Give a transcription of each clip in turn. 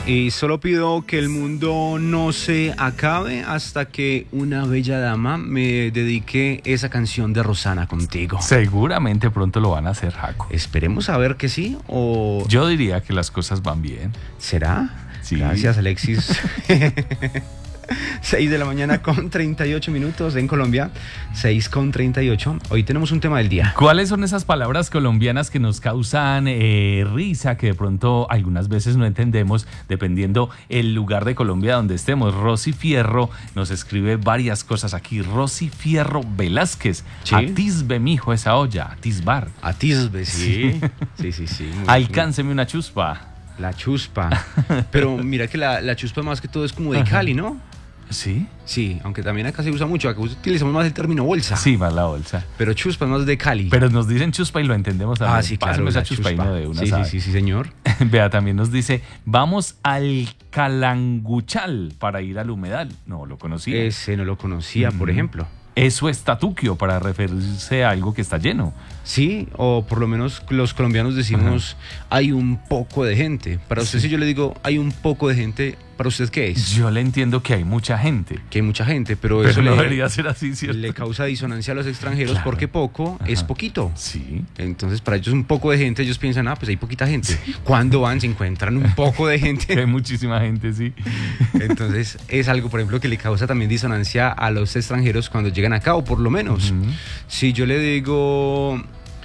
Y solo pido que el mundo no se acabe hasta que una bella dama me dedique esa canción de Rosana contigo. Seguramente pronto lo van a hacer, Jaco. Esperemos a ver que sí o... Yo diría que las cosas van bien. ¿Será? Sí. Gracias, Alexis. 6 de la mañana con 38 minutos en Colombia, 6 con 38. Hoy tenemos un tema del día. ¿Cuáles son esas palabras colombianas que nos causan risa, que de pronto algunas veces no entendemos, dependiendo el lugar de Colombia donde estemos? Rosy Fierro nos escribe varias cosas aquí. Rosy Fierro Velázquez. ¿Sí? Atisbe, mijo, esa olla. Atisbar. Atisbe, sí. Sí. Alcánceme una chuspa. La chuspa. Pero mira que la chuspa más que todo es como de Cali, ¿no? ¿Sí? Sí, aunque también acá se usa mucho. Acá utilizamos más el término bolsa. Sí, más la bolsa. Pero chuspa es más de Cali. Pero nos dicen chuspa y lo entendemos también. Ah, sí, claro. Pásame esa La chuspa y no de una, sí, sabe. sí, señor. Vea, también nos dice, vamos al Calanguchal para ir al humedal. No lo conocía. Ese no lo conocía, por ejemplo. Eso es tatuquio, para referirse a algo que está lleno. Sí, o por lo menos los colombianos decimos, hay un poco de gente. Para usted, si yo le digo, hay un poco de gente, ¿para usted qué es? Yo le entiendo que hay mucha gente. Que hay mucha gente, pero Pero eso no le, debería ser así, ¿cierto? le causa disonancia a los extranjeros, Claro. porque poco es poquito. Sí. Entonces, para ellos un poco de gente, ellos piensan, pues hay poquita gente. Cuando van, se encuentran un poco de Que gente. hay muchísima gente, sí. Entonces, es algo, por ejemplo, que le causa también disonancia a los extranjeros cuando llegan acá, o por lo menos. Si yo le digo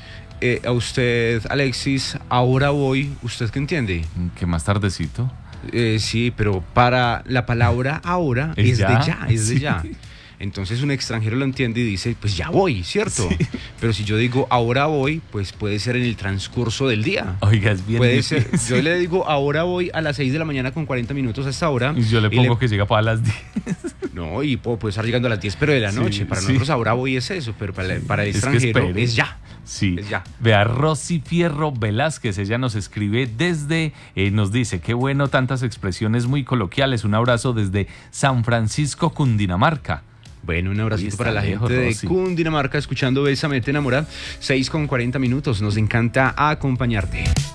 a usted, Alexis, ahora voy, ¿usted qué entiende? ¿Qué más tardecito? Sí, pero para la palabra ahora es ¿Es de ya? ya, es de Sí. ya. Entonces un extranjero lo entiende y dice, pues ya voy, ¿cierto? Sí. Pero si yo digo ahora voy, pues puede ser en el transcurso del día. Oiga, es bien Puede difícil. ser, yo le digo ahora voy a las 6 de la mañana con 40 minutos a esta hora. Y yo le pongo que llega para las 10. No, y puedo estar llegando a las 10, pero de la Sí, noche. Para sí. nosotros ahora voy es eso, pero para el Es que extranjero espere. es ya. Sí, Es ya. Vea, Rosy Fierro Velázquez, ella nos escribe desde, nos dice, qué bueno, tantas expresiones muy coloquiales, un abrazo desde San Francisco, Cundinamarca. Bueno, un abracito Uy, para la está lejos, gente de Rosy. Cundinamarca escuchando Bésame Te Enamora, 6 con 40 minutos. Nos encanta acompañarte.